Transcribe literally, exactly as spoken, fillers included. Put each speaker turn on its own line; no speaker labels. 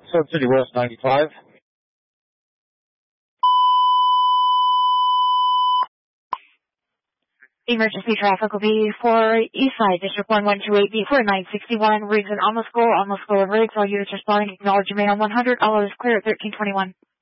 Sun City West ninety-five.
Emergency traffic will be for Eastside, District one one two eight B for nine sixty-one, Riggs and Almost School, Almost School of Riggs. All units responding, acknowledge your mail on one hundred, all is clear at thirteen twenty-one.